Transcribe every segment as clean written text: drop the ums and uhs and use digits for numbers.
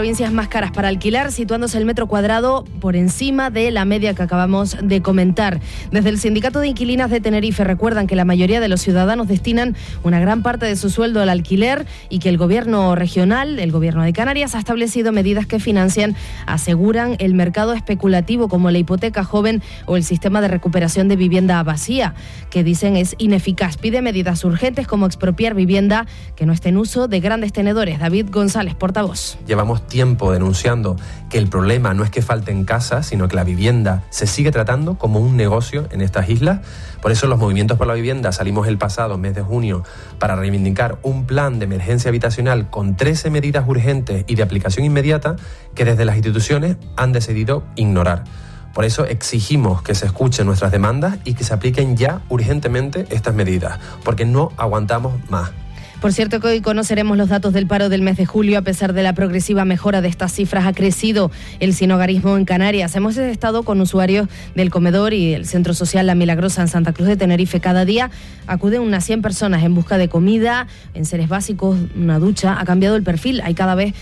provincias más caras para alquilar, situándose el metro cuadrado por encima de la media que acabamos de comentar. Desde el Sindicato de Inquilinas de Tenerife recuerdan que la mayoría de los ciudadanos destinan una gran parte de su sueldo al alquiler y que el gobierno regional, el gobierno de Canarias, ha establecido medidas que financian, aseguran, el mercado especulativo como la hipoteca joven o el sistema de recuperación de vivienda vacía, que dicen es ineficaz. Pide medidas urgentes como expropiar vivienda que no esté en uso de grandes tenedores. David González, portavoz. Llevamos tiempo denunciando que el problema no es que falten casas, sino que la vivienda se sigue tratando como un negocio en estas islas. Por eso los movimientos por la vivienda salimos el pasado mes de junio para reivindicar un plan de emergencia habitacional con 13 medidas urgentes y de aplicación inmediata que desde las instituciones han decidido ignorar. Por eso exigimos que se escuchen nuestras demandas y que se apliquen ya urgentemente estas medidas, porque no aguantamos más. Por cierto que hoy conoceremos los datos del paro del mes de julio. A pesar de la progresiva mejora de estas cifras, ha crecido el sinhogarismo en Canarias. Hemos estado con usuarios del comedor y el centro social La Milagrosa en Santa Cruz de Tenerife. Cada día acuden unas 100 personas en busca de comida, enseres básicos, una ducha. Ha cambiado el perfil. Hay cada vez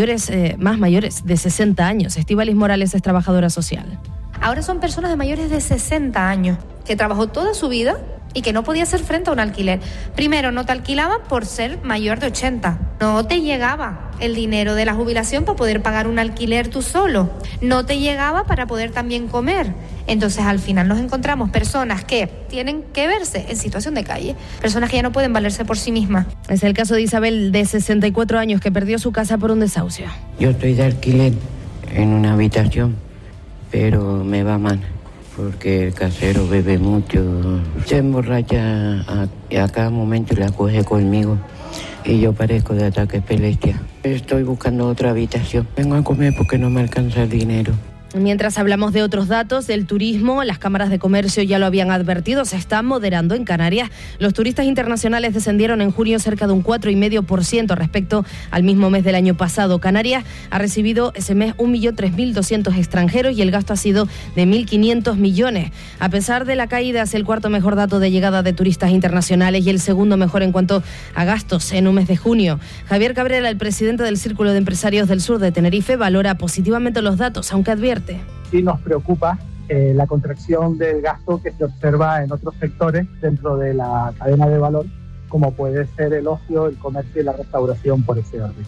más mayores de 60 años. Estíbaliz Morales es trabajadora social. Ahora son personas de mayores de 60 años que trabajó toda su vida y que no podía hacer frente a un alquiler. Primero, no te alquilaban por ser mayor de 80. No te llegaba el dinero de la jubilación para poder pagar un alquiler tú solo. No te llegaba para poder también comer. Entonces, al final nos encontramos personas que tienen que verse en situación de calle, personas que ya no pueden valerse por sí mismas. Es el caso de Isabel, de 64 años, que perdió su casa por un desahucio. Yo estoy de alquiler en una habitación, pero me va mal, porque el casero bebe mucho, se emborracha a cada momento y la coge conmigo y yo padezco de ataque epilepsia. Estoy buscando otra habitación. Vengo a comer porque no me alcanza el dinero. Mientras hablamos de otros datos, del turismo, las cámaras de comercio ya lo habían advertido, se está moderando en Canarias. Los turistas internacionales descendieron en junio cerca de un 4,5% respecto al mismo mes del año pasado. Canarias ha recibido ese mes 1.003.200 extranjeros y el gasto ha sido de 1.500 millones. A pesar de la caída, es el cuarto mejor dato de llegada de turistas internacionales y el segundo mejor en cuanto a gastos en un mes de junio. Javier Cabrera, el presidente del Círculo de Empresarios del Sur de Tenerife, valora positivamente los datos, aunque advierte. Sí nos preocupa la contracción del gasto que se observa en otros sectores dentro de la cadena de valor, como puede ser el ocio, el comercio y la restauración, por ese orden.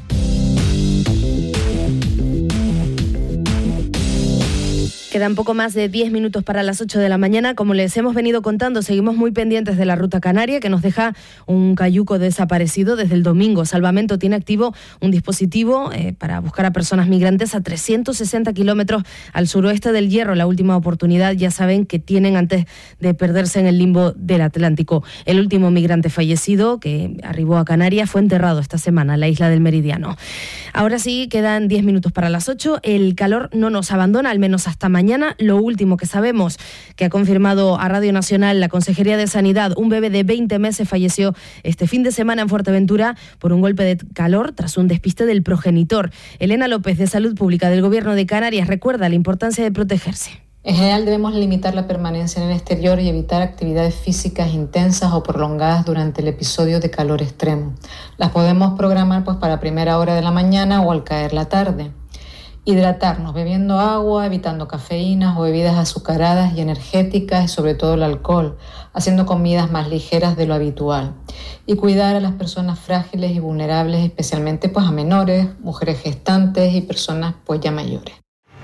Quedan poco más de 10 minutos para las 8 de la mañana. Como les hemos venido contando, seguimos muy pendientes de la ruta canaria, que nos deja un cayuco desaparecido desde el domingo. Salvamento tiene activo un dispositivo para buscar a personas migrantes a 360 kilómetros al suroeste del Hierro. La última oportunidad, ya saben, que tienen antes de perderse en el limbo del Atlántico. El último migrante fallecido que arribó a Canarias fue enterrado esta semana en la isla del Meridiano. Ahora sí, quedan 10 minutos para las 8. El calor no nos abandona, al menos hasta mañana. Lo último que sabemos, que ha confirmado a Radio Nacional la Consejería de Sanidad, un bebé de 20 meses falleció este fin de semana en Fuerteventura por un golpe de calor tras un despiste del progenitor. Elena López, de Salud Pública del Gobierno de Canarias, recuerda la importancia de protegerse. En general debemos limitar la permanencia en el exterior y evitar actividades físicas intensas o prolongadas durante el episodio de calor extremo. Las podemos programar para primera hora de la mañana o al caer la tarde. Hidratarnos bebiendo agua, evitando cafeínas o bebidas azucaradas y energéticas y sobre todo el alcohol, haciendo comidas más ligeras de lo habitual. Y cuidar a las personas frágiles y vulnerables, especialmente a menores, mujeres gestantes y personas ya mayores.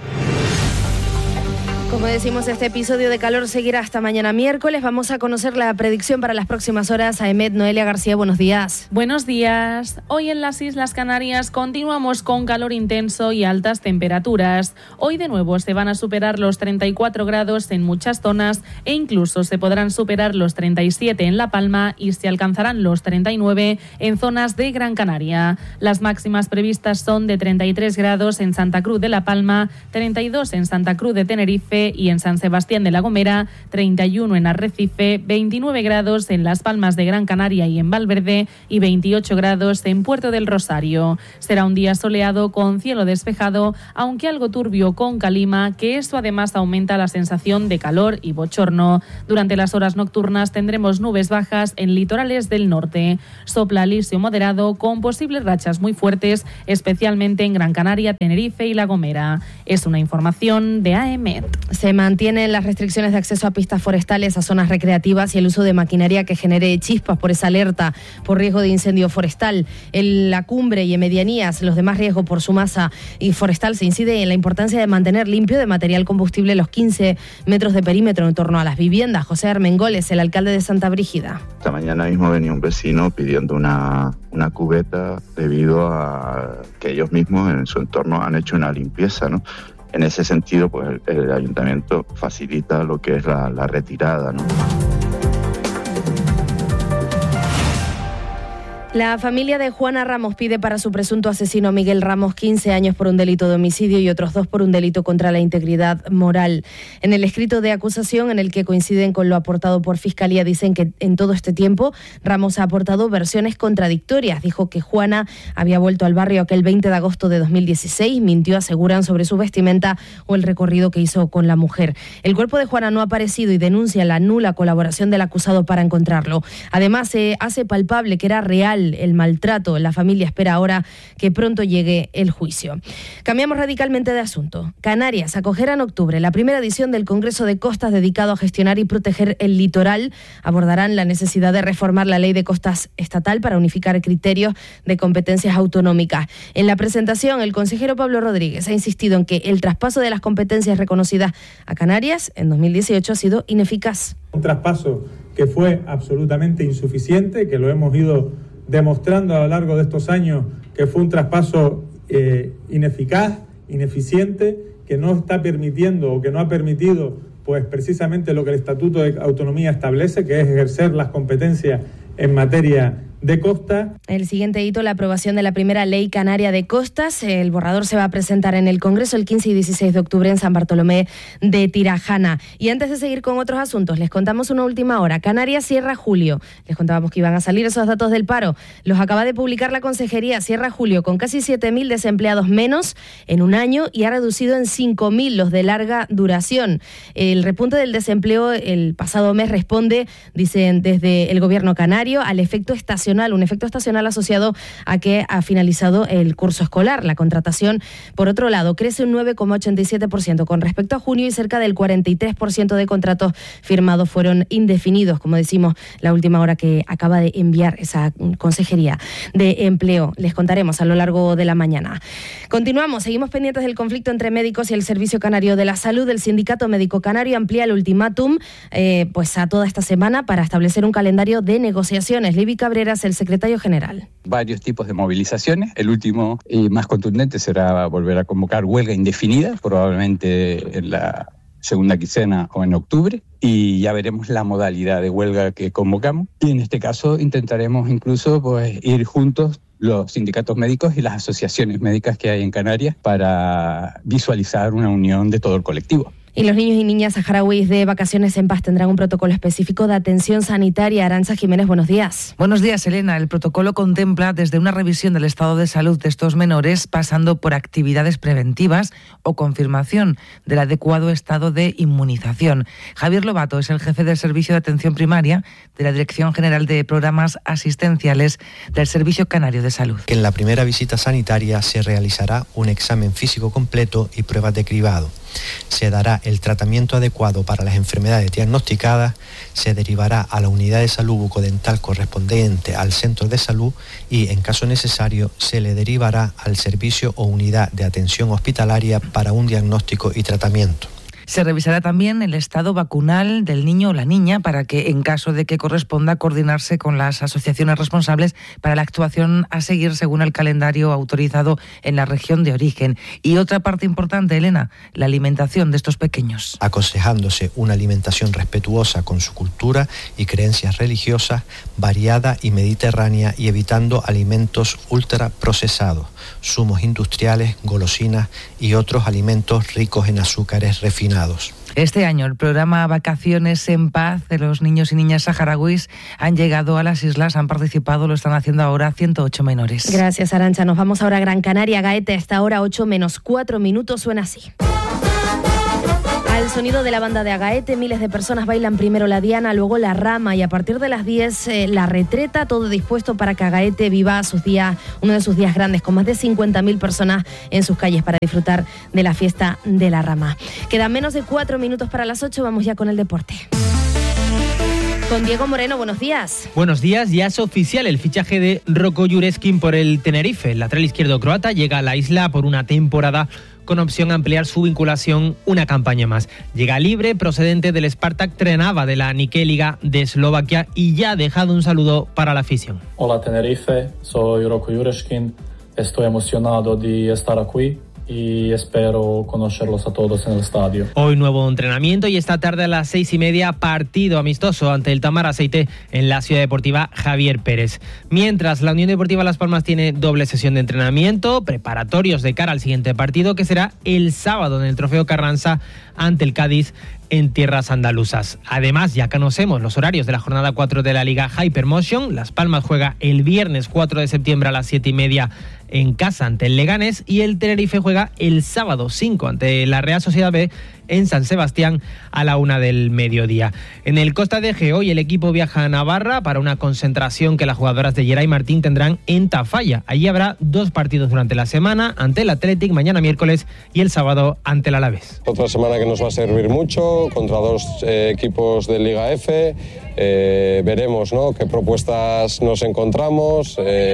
Como decimos, este episodio de calor seguirá hasta mañana miércoles. Vamos a conocer la predicción para las próximas horas. AEMET, Noelia García, buenos días. Buenos días. Hoy en las Islas Canarias continuamos con calor intenso y altas temperaturas. Hoy de nuevo se van a superar los 34 grados en muchas zonas e incluso se podrán superar los 37 en La Palma y se alcanzarán los 39 en zonas de Gran Canaria. Las máximas previstas son de 33 grados en Santa Cruz de La Palma, 32 en Santa Cruz de Tenerife Tenerife y en San Sebastián de la Gomera, 31 en Arrecife, 29 grados en Las Palmas de Gran Canaria y en Valverde y 28 grados en Puerto del Rosario. Será un día soleado con cielo despejado, aunque algo turbio con calima, que esto además aumenta la sensación de calor y bochorno. Durante las horas nocturnas tendremos nubes bajas en litorales del norte. Sopla lisio moderado con posibles rachas muy fuertes, especialmente en Gran Canaria, Tenerife y La Gomera. Es una información de AEMET. Se mantienen las restricciones de acceso a pistas forestales, a zonas recreativas y el uso de maquinaria que genere chispas por esa alerta por riesgo de incendio forestal. En la cumbre y en medianías, los demás riesgos por su masa y forestal, se incide en la importancia de mantener limpio de material combustible los 15 metros de perímetro en torno a las viviendas. José Armengoles, el alcalde de Santa Brígida. Esta mañana mismo venía un vecino pidiendo una cubeta debido a que ellos mismos en su entorno han hecho una limpieza, ¿no? En ese sentido, pues el ayuntamiento facilita lo que es la retirada, ¿no? La familia de Juana Ramos pide para su presunto asesino Miguel Ramos 15 años por un delito de homicidio y otros 2 por un delito contra la integridad moral. En el escrito de acusación, en el que coinciden con lo aportado por Fiscalía, dicen que en todo este tiempo Ramos ha aportado versiones contradictorias. Dijo que Juana había vuelto al barrio aquel 20 de agosto de 2016, mintió, aseguran, sobre su vestimenta o el recorrido que hizo con la mujer. El cuerpo de Juana no ha aparecido y denuncia la nula colaboración del acusado para encontrarlo. Además, se hace palpable que era real el maltrato. La familia espera ahora que pronto llegue el juicio. Cambiamos radicalmente de asunto. Canarias acogerá en octubre la primera edición del Congreso de Costas dedicado a gestionar y proteger el litoral. Abordarán la necesidad de reformar la ley de costas estatal para unificar criterios de competencias autonómicas. En la presentación, el consejero Pablo Rodríguez ha insistido en que el traspaso de las competencias reconocidas a Canarias en 2018 ha sido ineficaz. Un traspaso que fue absolutamente insuficiente, que lo hemos ido demostrando a lo largo de estos años, que fue un traspaso ineficaz, ineficiente, que no está permitiendo o que no ha permitido pues precisamente lo que el Estatuto de Autonomía establece, que es ejercer las competencias en materia de costa. El siguiente hito, la aprobación de la primera ley canaria de costas. El borrador se va a presentar en el Congreso el 15 y 16 de octubre en San Bartolomé de Tirajana. Y antes de seguir con otros asuntos, les contamos una última hora. Canarias cierra julio. Les contábamos que iban a salir esos datos del paro. Los acaba de publicar la Consejería. Cierra julio con casi 7.000 desempleados menos en un año y ha reducido en 5.000 los de larga duración. El repunte del desempleo el pasado mes responde, dicen desde el Gobierno canario, al efecto estacional, un efecto estacional asociado a que ha finalizado el curso escolar. La contratación, por otro lado, crece un 9,87% con respecto a junio y cerca del 43% de contratos firmados fueron indefinidos, como decimos, la última hora que acaba de enviar esa Consejería de Empleo. Les contaremos a lo largo de la mañana. Continuamos, seguimos pendientes del conflicto entre médicos y el Servicio Canario de la Salud. El Sindicato Médico Canario amplía el ultimátum pues a toda esta semana para establecer un calendario de negociaciones. Libby Cabreras, el secretario general. Varios tipos de movilizaciones. El último y más contundente será volver a convocar huelga indefinida, probablemente en la segunda quincena o en octubre, y ya veremos la modalidad de huelga que convocamos. Y en este caso intentaremos incluso pues ir juntos los sindicatos médicos y las asociaciones médicas que hay en Canarias para visualizar una unión de todo el colectivo. Y los niños y niñas saharauis de vacaciones en paz tendrán un protocolo específico de atención sanitaria. Arantxa Jiménez, buenos días. Buenos días, Elena. El protocolo contempla desde una revisión del estado de salud de estos menores, pasando por actividades preventivas o confirmación del adecuado estado de inmunización. Javier Lobato es el jefe del Servicio de Atención Primaria de la Dirección General de Programas Asistenciales del Servicio Canario de Salud. En la primera visita sanitaria se realizará un examen físico completo y pruebas de cribado. Se dará el tratamiento adecuado para las enfermedades diagnosticadas, se derivará a la unidad de salud bucodental correspondiente al centro de salud y, en caso necesario, se le derivará al servicio o unidad de atención hospitalaria para un diagnóstico y tratamiento. Se revisará también el estado vacunal del niño o la niña para que, en caso de que corresponda, coordinarse con las asociaciones responsables para la actuación a seguir según el calendario autorizado en la región de origen. Y otra parte importante, Elena, la alimentación de estos pequeños. Aconsejándose una alimentación respetuosa con su cultura y creencias religiosas, variada y mediterránea, y evitando alimentos ultraprocesados, zumos industriales, golosinas y otros alimentos ricos en azúcares refinados. confinados. Este año el programa Vacaciones en Paz de los niños y niñas saharauis han llegado a las islas, han participado, lo están haciendo ahora 108 menores. Gracias, Arantxa. Nos vamos ahora a Gran Canaria. Gaete, hasta ahora 8 menos 4 minutos, suena así. Al sonido de la banda de Agaete, miles de personas bailan primero la diana, luego la rama y a partir de las 10 la retreta, todo dispuesto para que Agaete viva uno de sus días grandes, con más de 50.000 personas en sus calles para disfrutar de la fiesta de la rama. Quedan menos de 4 minutos para las 8, vamos ya con el deporte. Con Diego Moreno, buenos días. Buenos días, ya es oficial el fichaje de Roko Jureskin por el Tenerife. El lateral izquierdo croata llega a la isla por una temporada con opción a ampliar su vinculación una campaña más. Llega libre, procedente del Spartak Trnava de la Nike Liga de Eslovaquia y ya ha dejado un saludo para la afición. Hola Tenerife, soy Roko Jureskin, estoy emocionado de estar aquí y espero conocerlos a todos en el estadio. Hoy nuevo entrenamiento y esta tarde a las 6:30 partido amistoso ante el Tamar Aceite en la Ciudad Deportiva Javier Pérez. Mientras la Unión Deportiva Las Palmas tiene doble sesión de entrenamiento, preparatorios de cara al siguiente partido que será el sábado en el Trofeo Carranza ante el Cádiz en tierras andaluzas. Además, ya conocemos los horarios de la jornada 4 de la Liga Hypermotion. Las Palmas juega el viernes 4 de septiembre a las 7:30 en casa ante el Leganés y el Tenerife juega el sábado 5 ante la Real Sociedad B en San Sebastián a la 1 del mediodía. En el Costa de Geo hoy el equipo viaja a Navarra para una concentración que las jugadoras de Geray Martín tendrán en Tafalla. Allí habrá 2 partidos durante la semana, ante el Athletic mañana miércoles y el sábado ante el Alavés. Otra semana que nos va a servir mucho contra 2 equipos de Liga F. Veremos, ¿no?, qué propuestas nos encontramos,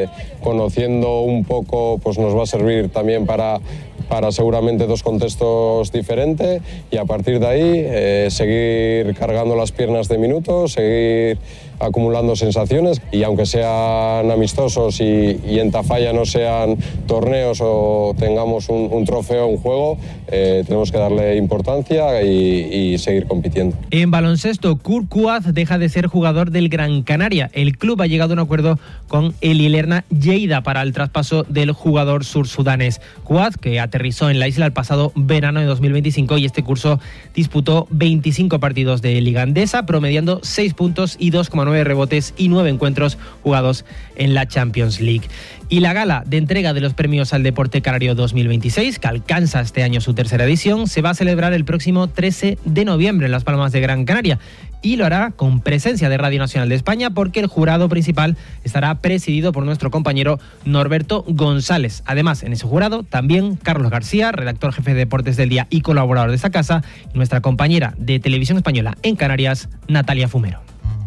conociendo un poco, pues nos va a servir también para seguramente 2 contextos diferentes y a partir de ahí seguir cargando las piernas de minutos, seguir acumulando sensaciones y aunque sean amistosos y en Tafalla no sean torneos o tengamos un trofeo, un juego, tenemos que darle importancia y seguir compitiendo. En baloncesto, Kurt Kuaz deja de ser jugador del Gran Canaria. El club ha llegado a un acuerdo con el Ilerna Lleida para el traspaso del jugador sursudanés. Kuaz, que aterrizó en la isla el pasado verano de 2025 y este curso disputó 25 partidos de Liga Andesa, promediando 6 puntos y 2,9 rebotes y 9 encuentros jugados en la Champions League. Y la gala de entrega de los premios al Deporte Canario 2026, que alcanza este año su tercera edición, se va a celebrar el próximo 13 de noviembre en Las Palmas de Gran Canaria. Y lo hará con presencia de Radio Nacional de España porque el jurado principal estará presidido por nuestro compañero Norberto González. Además, en ese jurado también Carlos García, redactor jefe de Deportes del Día y colaborador de esta casa, y nuestra compañera de Televisión Española en Canarias, Natalia Fumero.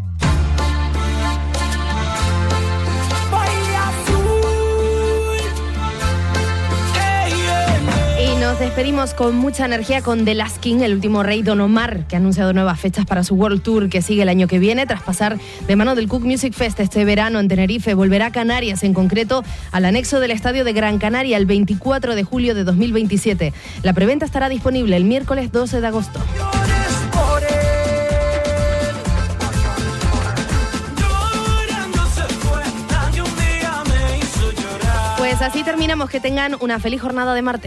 Nos despedimos con mucha energía con The Last King, el último rey Don Omar, que ha anunciado nuevas fechas para su World Tour que sigue el año que viene. Tras pasar de mano del Cook Music Fest este verano en Tenerife, volverá a Canarias, en concreto al anexo del Estadio de Gran Canaria el 24 de julio de 2027. La preventa estará disponible el miércoles 12 de agosto. Pues así terminamos. Que tengan una feliz jornada de martes.